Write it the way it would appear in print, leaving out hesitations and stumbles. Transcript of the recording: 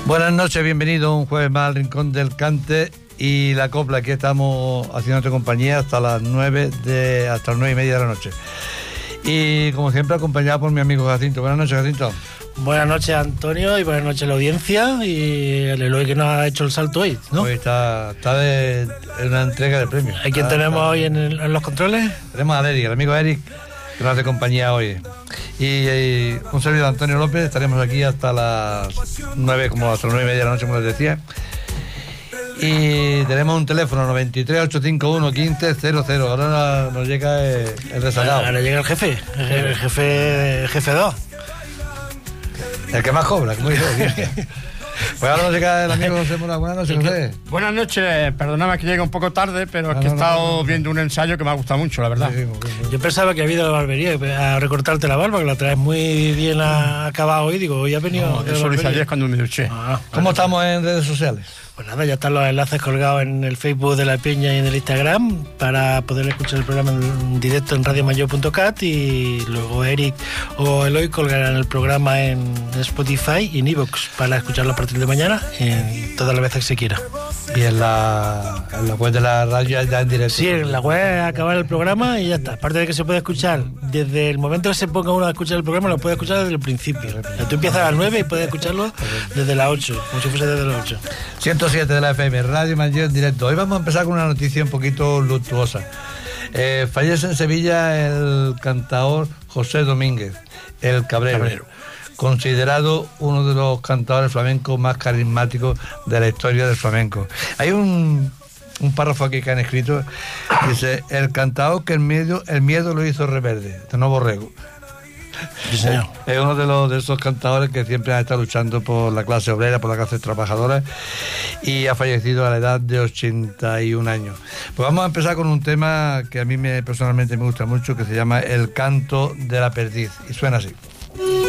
Buenas noches, bienvenido un jueves más al Rincón del Cante y la copla. Aquí estamos haciéndote compañía hasta las 9 y media de la noche. Y como siempre, acompañado por mi amigo Jacinto. Buenas noches, Jacinto. Buenas noches, Antonio, y buenas noches a la audiencia y el Eloy que nos ha hecho el salto hoy, ¿no? Hoy está en una entrega de premios. ¿A quién tenemos hoy en los controles? Tenemos a Eric, el amigo Eric, que nos hace compañía hoy. Y un servidor, Antonio López. Estaremos aquí hasta las 9, como hasta las 9 y media de la noche, como les decía. Y tenemos un teléfono 93 851 1500. Ahora nos llega el rezagado. Ahora llega el jefe 2. El que más cobra, como dice. Pues ahora nos llega el amigo José Mora. Buenas noches, José. Buenas noches, perdóname que llegue un poco tarde, pero es que he estado viendo un ensayo que me ha gustado mucho, la verdad. Sí, Yo pensaba que había ido a la barbería a recortarte la barba, que la traes muy bien acabada hoy. Digo, hoy ha venido. No, eso lo hice ayer cuando me duché. ¿Cómo estamos en redes sociales? Pues nada, ya están los enlaces colgados en el Facebook de La Peña y en el Instagram para poder escuchar el programa en directo en radiomayor.cat, y luego Eric o Eloy colgarán el programa en Spotify y en iVoox para escucharlo a partir de mañana en todas las veces que se quiera. Y en la web de la radio ya en directo. Sí, en la web acabar el programa y ya está. Aparte de que se puede escuchar desde el momento que se ponga uno a escuchar el programa, lo puede escuchar desde el principio. Tú empiezas a las 9 y puedes escucharlo desde las 8, como si fuese desde las 8. 107 de la FM, Radio Mayor en directo. Hoy vamos a empezar con una noticia un poquito luctuosa. Fallece en Sevilla el cantador José Domínguez, el Cabrero, considerado uno de los cantadores flamencos más carismáticos de la historia del flamenco. Hay un párrafo aquí que han escrito, dice: el cantador que el miedo lo hizo rebelde, de Nuevo Borrego. Sí, señor. Es uno de esos cantadores que siempre ha estado luchando por la clase obrera, por la clase trabajadora, y ha fallecido a la edad de 81 años. Pues vamos a empezar con un tema que a mí personalmente me gusta mucho, que se llama El canto de la perdiz, y suena así.